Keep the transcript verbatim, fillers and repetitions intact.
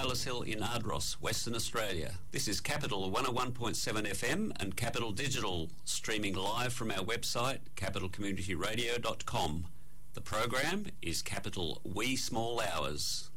Silas Hill in Ardross, Western Australia. This is Capital one oh one point seven F M and Capital Digital, streaming live from our website, capital community radio dot com. The program is Capital Wee Small Hours.